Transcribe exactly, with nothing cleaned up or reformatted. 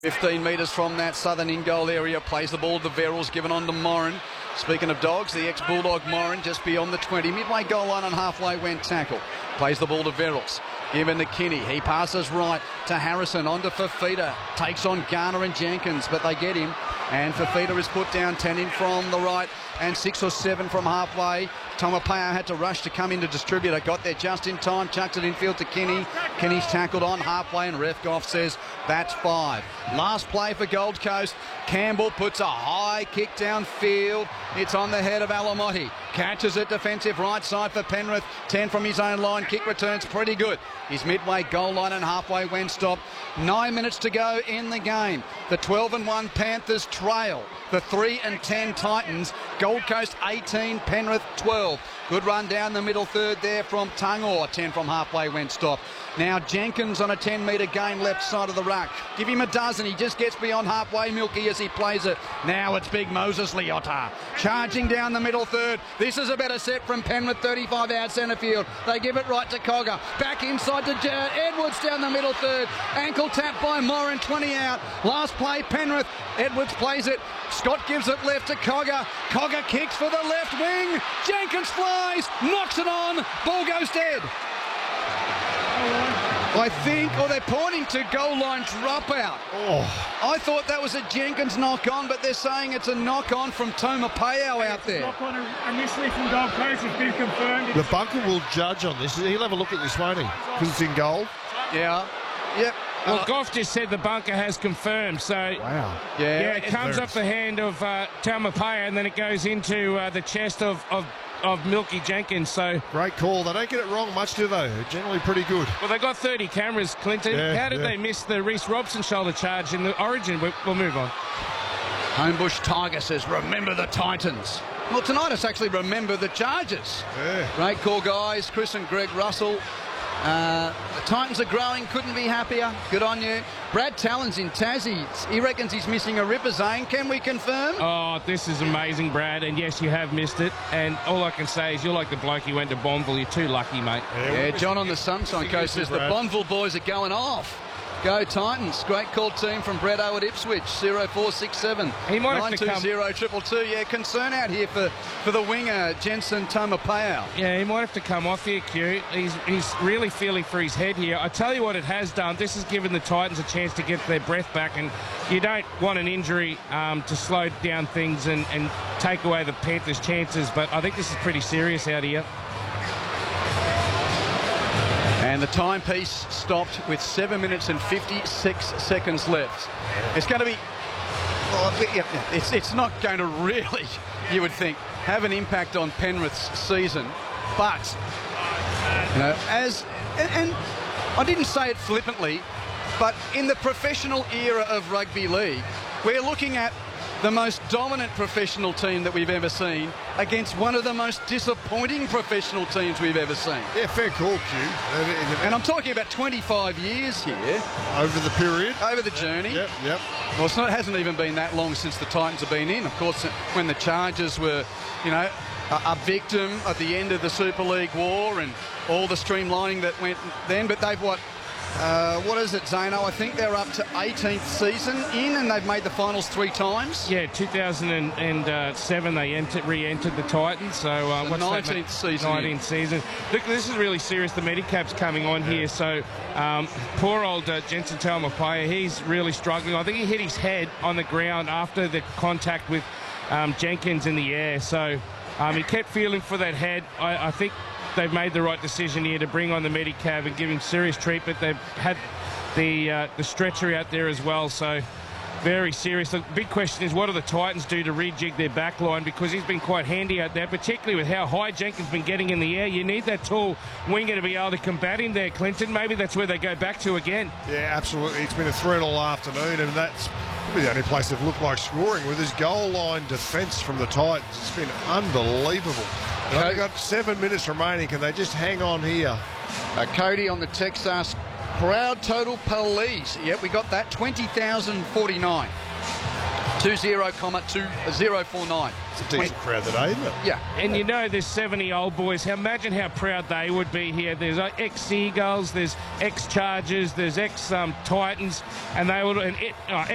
fifteen metres from that southern in-goal area, plays the ball to Verrills, given on to Moran. Speaking of dogs, the ex-Bulldog Moran just beyond the twenty. Midway goal line and halfway went tackle. Plays the ball to Verrills. Given to Kinney. He passes right to Harrison. On to Fifita. Takes on Garner and Jenkins, but they get him. And Fifita is put down ten in from the right and six or seven from halfway. Tomapao had to rush to come in to distributor. Got there just in time. Chucks it infield to Kinney. Kinney's tackled on halfway and ref Goff says that's five. Last play for Gold Coast. Campbell puts a high kick downfield. It's on the head of Alamotti. Catches it defensive right side for Penrith. ten from his own line. Kick returns pretty good. His midway goal line and halfway when stopped. Nine minutes to go in the game. The twelve and one Panthers trail the three and ten Titans. Gold Coast eighteen, Penrith twelve. Good run down the middle third there from Tungor. ten from halfway when stopped. Now Jenkins on a ten metre gain left side of the ruck. Give him a dozen. He just gets beyond halfway, Milky, as he plays it. Now it's big Moses Leota charging down the middle third. This is a better set from Penrith, thirty-five out centre field. They give it right to Cogger. Back inside to Jared Edwards down the middle third. Ankle tap by Moran, twenty out. Last play, Penrith. Edwards plays it. Scott gives it left to Cogger. Cogger kicks for the left wing. Jenkins flies, knocks it on. Ball goes dead. I think, or they're pointing to goal line dropout. Oh. I thought that was a Jenkins knock-on, but they're saying it's a knock-on from Tomapao out there. Knock-on initially from Gold Coast has been confirmed. The bunker will judge on this. He'll have a look at this, won't he? Because it's in goal. Yeah. Yep. Well, uh, Goff just said the bunker has confirmed, so wow. Yeah, yeah it comes off the hand of uh, Tomapao, and then it goes into uh, the chest of, of of Milky Jenkins. So great call. They don't get it wrong much, do they? They're generally pretty good. Well, they got thirty cameras, Clinton. Yeah, How did yeah. they miss the Reece Robson shoulder charge in the Origin? We'll, we'll move on. Homebush Tiger says, remember the Titans. Well, tonight it's actually remember the Chargers. Yeah. Great call, guys. Chris and Greg Russell. Uh, the Titans are growing, couldn't be happier. Good on you. Brad Talon's in Tassie. He reckons he's missing a ripper, Zane. Can we confirm? Oh, this is amazing, Brad. And yes, you have missed it. And all I can say is you're like the bloke who went to Bonville. You're too lucky, mate. Yeah, Yeah, John on the Sunshine Coast says the Brad. Bonville boys are going off. Go Titans. Great call team from Brett O at Ipswich. zero four six seven. He might have nine to two come- zero triple two. Yeah, concern out here for, for the winger, Jensen Tomapao. Yeah, he might have to come off here, Q. He's, he's really feeling for his head here. I tell you what it has done. This has given the Titans a chance to get their breath back, and you don't want an injury um, to slow down things and, and take away the Panthers' chances, but I think this is pretty serious out here. And the timepiece stopped with seven minutes and fifty-six seconds left. It's going to be... Well, it's, it's not going to really, you would think, have an impact on Penrith's season. But, you know, as... And, and I didn't say it flippantly, but in the professional era of rugby league, we're looking at the most dominant professional team that we've ever seen against one of the most disappointing professional teams we've ever seen. Yeah, fair call, Q. And I'm talking about twenty-five years here. Over the period. Over the journey. Yep, yep. Well, it's not, it hasn't even been that long since the Titans have been in. Of course, when the Chargers were, you know, a, a victim at the end of the Super League war and all the streamlining that went then. But they've, what, uh, what is it, Zano? I think they're up to eighteenth season in, and they've made the finals three times. Yeah, two thousand seven they entered, re-entered the Titans. So, uh, The what's that, nineteenth season. nineteenth season. Look, this is really serious. The Medicap's coming on here. So, um, poor old uh, Jensen Tomapao, he's really struggling. I think he hit his head on the ground after the contact with um, Jenkins in the air. So, um, he kept feeling for that head. I, I think they've made the right decision here to bring on the Medicab and give him serious treatment. They've had the uh, the stretcher out there as well, so very serious. The big question is, what do the Titans do to rejig their back line? Because he's been quite handy out there, particularly with how high Jenkins been getting in the air. You need that tall winger to be able to combat him there, Clinton. Maybe that's where they go back to again. Yeah, absolutely. It's been a three and all afternoon, and that's probably the only place they've looked like scoring with his goal line defence from the Titans. It's been unbelievable. And they've got seven minutes remaining. Can they just hang on here? Uh, Cody on the text asked, crowd total police. Yep, we got that. twenty thousand forty-nine. two zero comma two zero four nine. It's a decent crowd today, isn't it? Yeah. And you know there's seventy old boys. How, imagine how proud they would be here. There's uh, ex-Seagulls, there's ex-Chargers, there's ex-Titans, um, and they would... And it, uh,